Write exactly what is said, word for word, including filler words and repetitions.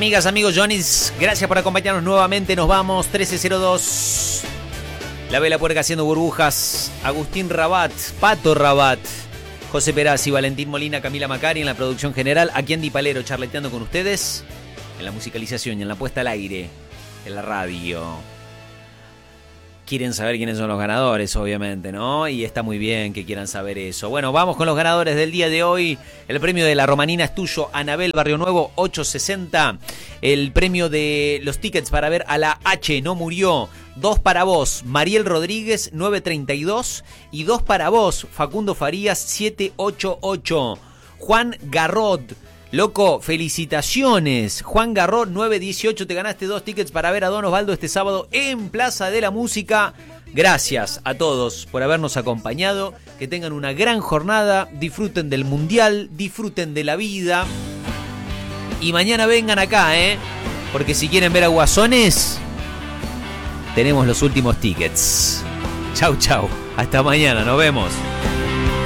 Amigas, amigos, Johnny's, gracias por acompañarnos nuevamente. Nos vamos, trece cero dos. La Vela Puerca haciendo burbujas. Agustín Rabat, Pato Rabat, José Perazzi, Valentín Molina, Camila Macari en la producción general. Aquí Andy Palero charleteando con ustedes en la musicalización y en la puesta al aire, en la radio. Quieren saber quiénes son los ganadores, obviamente, ¿no? Y está muy bien que quieran saber eso. Bueno, vamos con los ganadores del día de hoy. El premio de la Romanina es tuyo, Anabel Barrio Nuevo, ochocientos sesenta. El premio de los tickets para ver a la H no murió. Dos para vos, Mariel Rodríguez, novecientos treinta y dos. Y dos para vos, Facundo Farías, setecientos ochenta y ocho. Juan Garrod. Loco, felicitaciones. Juan Garró, nueve dieciocho, te ganaste dos tickets para ver a Don Osvaldo este sábado en Plaza de la Música. Gracias a todos por habernos acompañado. Que tengan una gran jornada. Disfruten del Mundial, disfruten de la vida. Y mañana vengan acá, ¿eh? Porque si quieren ver a Guasones, tenemos los últimos tickets. Chau, chau. Hasta mañana, nos vemos.